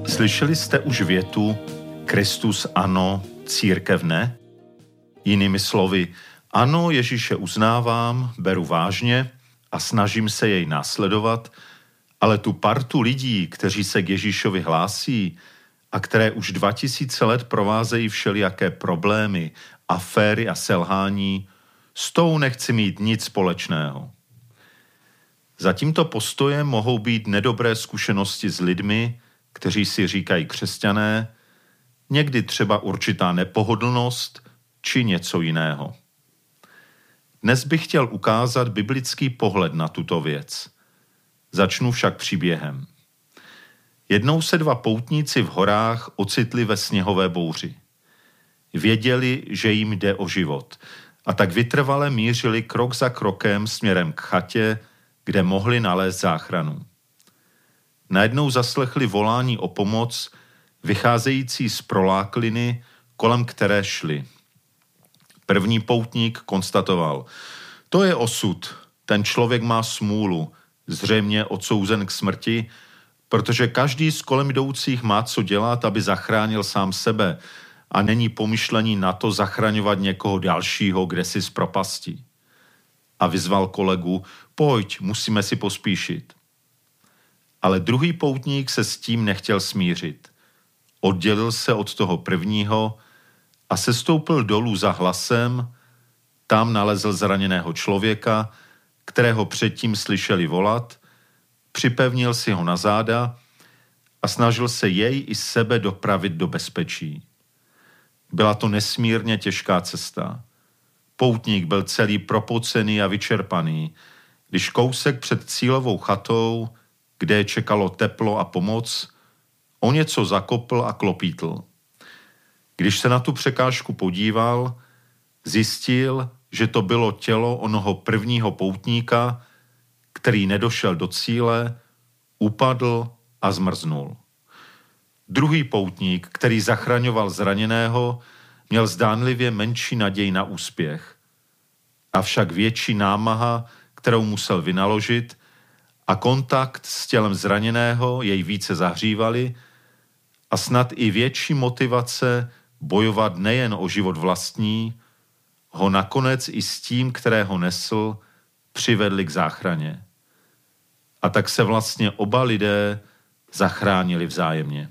Slyšeli jste už větu Kristus ano, církev ne? Jinými slovy, ano, Ježíše uznávám, beru vážně a snažím se jej následovat, ale tu partu lidí, kteří se k Ježíšovi hlásí a které už 2000 let provázejí všelijaké problémy, aféry a selhání, s tou nechci mít nic společného. Za tímto postojem mohou být nedobré zkušenosti s lidmi, kteří si říkají křesťané, někdy třeba určitá nepohodlnost či něco jiného. Dnes bych chtěl ukázat biblický pohled na tuto věc. Začnu však příběhem. Jednou se dva poutníci v horách ocitli ve sněhové bouři. Věděli, že jim jde o život, a tak vytrvale mířili krok za krokem směrem k chatě, kde mohli nalézt záchranu. Najednou zaslechli volání o pomoc, vycházející z prolákliny, kolem které šli. První poutník konstatoval: to je osud, ten člověk má smůlu, zřejmě odsouzen k smrti, protože každý z kolem jdoucích má co dělat, aby zachránil sám sebe a není pomyšlení na to zachraňovat někoho dalšího kdesi z propasti. A vyzval kolegu: pojď, musíme si pospíšit. Ale druhý poutník se s tím nechtěl smířit. Oddělil se od toho prvního a sestoupil dolů za hlasem, tam nalezl zraněného člověka, kterého předtím slyšeli volat, připevnil si ho na záda a snažil se jej i sebe dopravit do bezpečí. Byla to nesmírně těžká cesta. Poutník byl celý propocený a vyčerpaný, když kousek před cílovou chatou, kde je čekalo teplo a pomoc, o něco zakopl a klopítl. Když se na tu překážku podíval, zjistil, že to bylo tělo onoho prvního poutníka, který nedošel do cíle, upadl a zmrznul. Druhý poutník, který zachraňoval zraněného, měl zdánlivě menší naději na úspěch. Avšak větší námaha, kterou musel vynaložit, a kontakt s tělem zraněného jej více zahřívali a snad i větší motivace bojovat nejen o život vlastní, ho nakonec i s tím, kterého nesl, přivedli k záchraně. A tak se vlastně oba lidé zachránili vzájemně.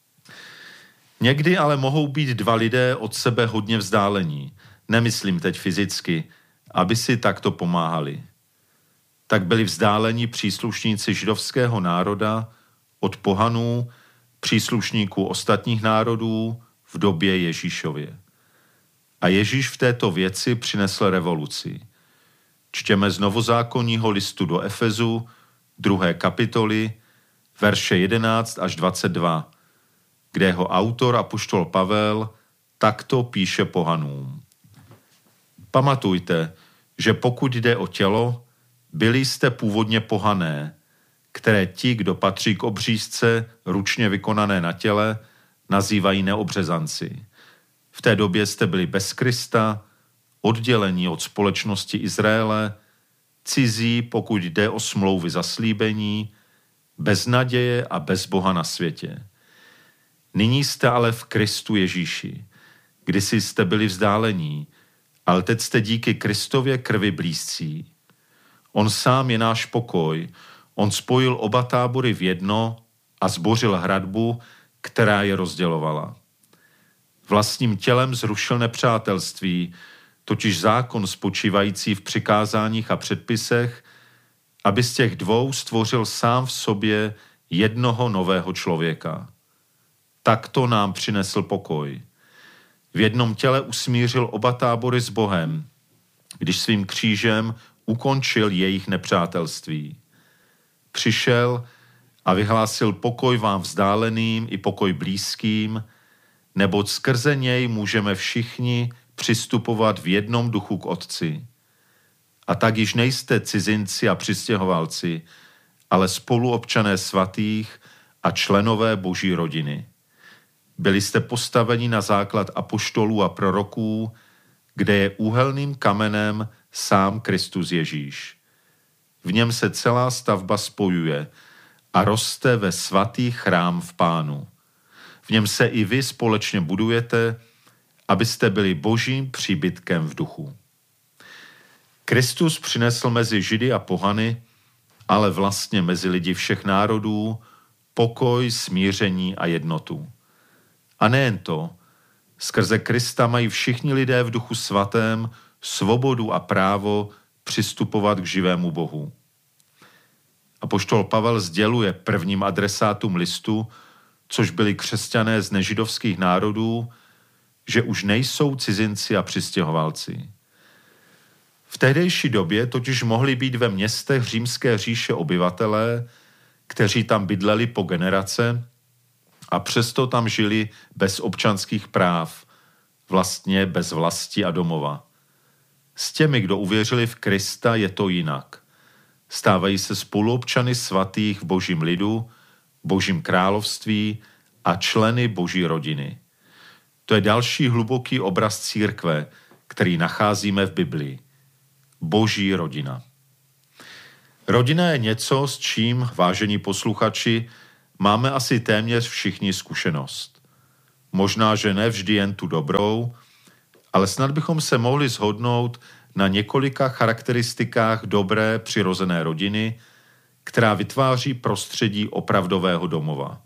Někdy ale mohou být dva lidé od sebe hodně vzdálení, nemyslím teď fyzicky, aby si takto pomáhali. Tak byli vzdáleni příslušníci židovského národa od pohanů, příslušníků ostatních národů v době Ježíšově. A Ježíš v této věci přinesl revoluci. Čtěme z novozákonního listu do Efezu, 2. kapitoly, verše 11 až 22, kde jeho autor apoštol Pavel takto píše pohanům. Pamatujte, že pokud jde o tělo, byli jste původně pohané, které ti, kdo patří k obřízce ručně vykonané na těle, nazývají neobřezanci. V té době jste byli bez Krista, oddělení od společnosti Izraele, cizí, pokud jde o smlouvy zaslíbení, bez naděje a bez Boha na světě. Nyní jste ale v Kristu Ježíši. Kdysi jste byli vzdálení, ale teď jste díky Kristově krvi blízcí. On sám je náš pokoj, on spojil oba tábory v jedno a zbořil hradbu, která je rozdělovala. Vlastním tělem zrušil nepřátelství, totiž zákon spočívající v přikázáních a předpisech, aby z těch dvou stvořil sám v sobě jednoho nového člověka. Takto nám přinesl pokoj. V jednom těle usmířil oba tábory s Bohem, když svým křížem ukončil jejich nepřátelství. Přišel a vyhlásil pokoj vám vzdáleným i pokoj blízkým, neboť skrze něj můžeme všichni přistupovat v jednom duchu k Otci. A tak již nejste cizinci a přistěhovalci, ale spoluobčané svatých a členové Boží rodiny. Byli jste postaveni na základ apoštolů a proroků, kde je úhelným kamenem sám Kristus Ježíš. V něm se celá stavba spojuje a roste ve svatý chrám v Pánu. V něm se i vy společně budujete, abyste byli božím příbytkem v duchu. Kristus přinesl mezi Židy a pohany, ale vlastně mezi lidi všech národů, pokoj, smíření a jednotu. A nejen to, skrze Krista mají všichni lidé v duchu svatém svobodu a právo přistupovat k živému Bohu. Apoštol Pavel sděluje prvním adresátům listu, což byli křesťané z nežidovských národů, že už nejsou cizinci a přistěhovalci. V tehdejší době totiž mohli být ve městech římské říše obyvatelé, kteří tam bydleli po generace a přesto tam žili bez občanských práv, vlastně bez vlasti a domova. S těmi, kdo uvěřili v Krista, je to jinak. Stávají se spoluobčany svatých v božím lidu, božím království a členy boží rodiny. To je další hluboký obraz církve, který nacházíme v Biblii. Boží rodina. Rodina je něco, s čím, vážení posluchači, máme asi téměř všichni zkušenost. Možná, že ne vždy jen tu dobrou, ale snad bychom se mohli shodnout na několika charakteristikách dobré přirozené rodiny, která vytváří prostředí opravdového domova.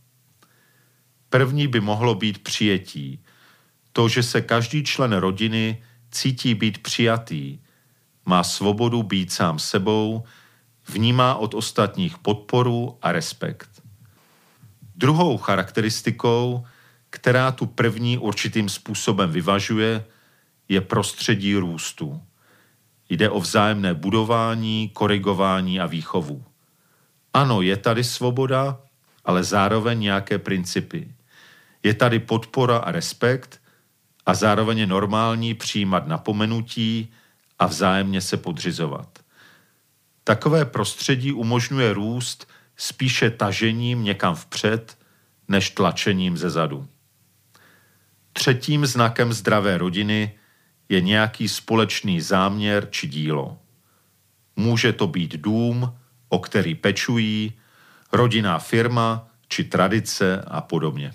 První by mohlo být přijetí. To, že se každý člen rodiny cítí být přijatý, má svobodu být sám sebou, vnímá od ostatních podporu a respekt. Druhou charakteristikou, která tu první určitým způsobem vyvažuje, je prostředí růstu. Jde o vzájemné budování, korigování a výchovu. Ano, je tady svoboda, ale zároveň nějaké principy. Je tady podpora a respekt a zároveň je normální přijímat napomenutí a vzájemně se podřizovat. Takové prostředí umožňuje růst spíše tažením někam vpřed, než tlačením zezadu. Třetím znakem zdravé rodiny je nějaký společný záměr či dílo. Může to být dům, o který pečují, rodinná firma či tradice a podobně.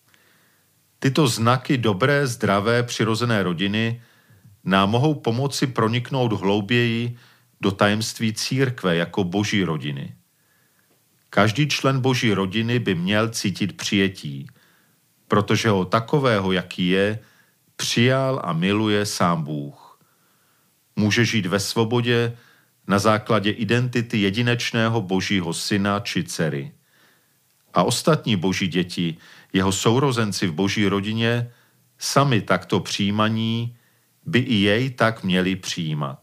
Tyto znaky dobré, zdravé, přirozené rodiny nám mohou pomoci proniknout hlouběji do tajemství církve jako boží rodiny. Každý člen boží rodiny by měl cítit přijetí, protože ho takového, jaký je, přijal a miluje sám Bůh. Může žít ve svobodě na základě identity jedinečného božího syna či dcery. A ostatní boží děti, jeho sourozenci v boží rodině, sami takto přijímaní, by i jej tak měli přijímat.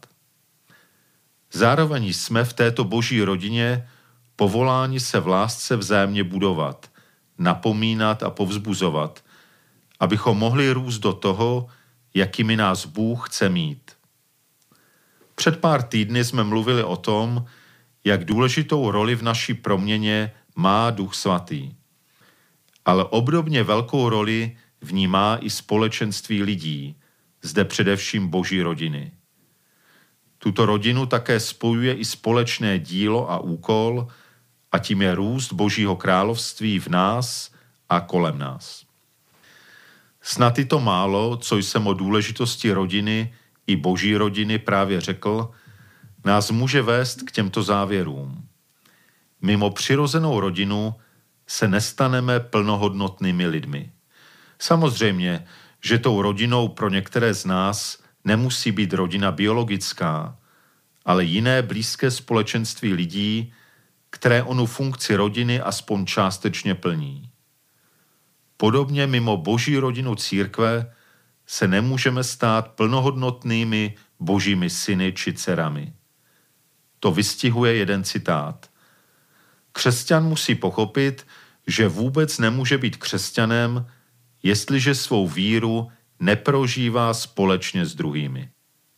Zároveň jsme v této boží rodině povoláni se v lásce vzájemně budovat, napomínat a povzbuzovat, abychom mohli růst do toho, jakými nás Bůh chce mít. Před pár týdny jsme mluvili o tom, jak důležitou roli v naší proměně má Duch Svatý. Ale obdobně velkou roli v ní má i společenství lidí, zde především boží rodiny. Tuto rodinu také spojuje i společné dílo a úkol, a tím je růst božího království v nás a kolem nás. Snad i to málo, co jsem o důležitosti rodiny i boží rodiny právě řekl, nás může vést k těmto závěrům. Mimo přirozenou rodinu se nestaneme plnohodnotnými lidmi. Samozřejmě, že tou rodinou pro některé z nás nemusí být rodina biologická, ale jiné blízké společenství lidí, které onu funkci rodiny aspoň částečně plní. Podobně mimo boží rodinu církve se nemůžeme stát plnohodnotnými božími syny či dcerami. To vystihuje jeden citát. Křesťan musí pochopit, že vůbec nemůže být křesťanem, jestliže svou víru neprožívá společně s druhými.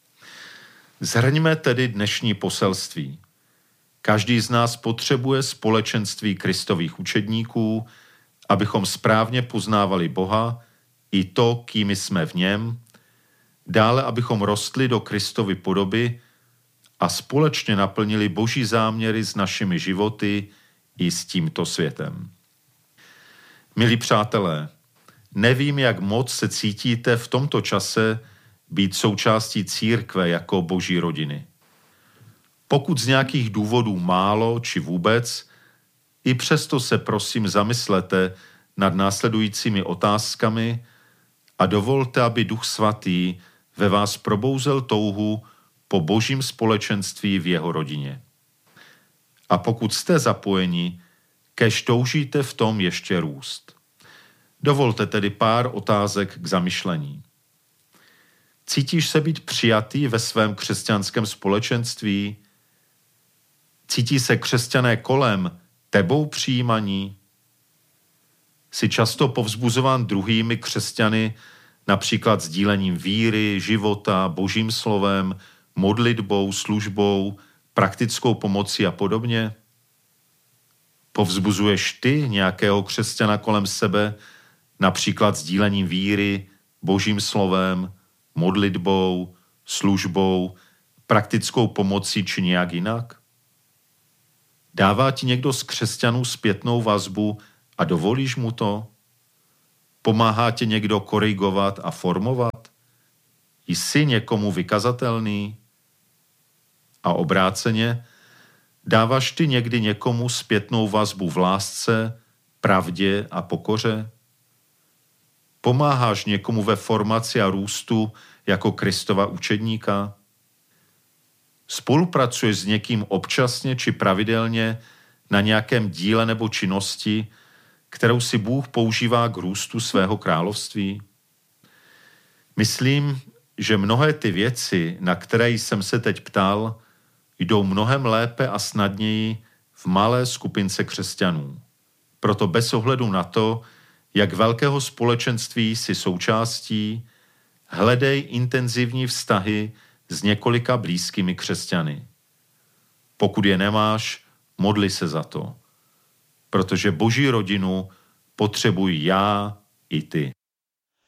Zhrňme tedy dnešní poselství. Každý z nás potřebuje společenství Kristových učedníků, abychom správně poznávali Boha i to, kými jsme v něm, dále abychom rostli do Kristovy podoby a společně naplnili boží záměry s našimi životy i s tímto světem. Milí přátelé, Nevím, jak moc se cítíte v tomto čase být součástí církve jako boží rodiny. Pokud z nějakých důvodů málo či vůbec, i přesto se prosím zamyslete nad následujícími otázkami a dovolte, aby Duch Svatý ve vás probouzel touhu po božím společenství v jeho rodině. A pokud jste zapojeni, kéž toužíte v tom ještě růst. Dovolte tedy pár otázek k zamyšlení. Cítíš se být přijatý ve svém křesťanském společenství? Cítí se křesťané kolem tebou přijímaní? Jsi často povzbuzován druhými křesťany, například sdílením víry, života, božím slovem, modlitbou, službou, praktickou pomocí a podobně? Povzbuzuješ ty nějakého křesťana kolem sebe, například sdílením víry, božím slovem, modlitbou, službou, praktickou pomocí či nějak jinak? Dává ti někdo z křesťanů zpětnou vazbu a dovolíš mu to? Pomáhá tě někdo korigovat a formovat? Jsi někomu vykazatelný? A obráceně, dáváš ty někdy někomu zpětnou vazbu v lásce, pravdě a pokoře? Pomáháš někomu ve formaci a růstu jako Kristova učedníka? Spolupracuješ s někým občasně či pravidelně na nějakém díle nebo činnosti, kterou si Bůh používá k růstu svého království? Myslím, že mnohé ty věci, na které jsem se teď ptal, jdou mnohem lépe a snadněji v malé skupince křesťanů. Proto bez ohledu na to, jak velkého společenství jsi součástí, hledej intenzivní vztahy s několika blízkými křesťany. Pokud je nemáš, modli se za to, protože boží rodinu potřebuji já i ty.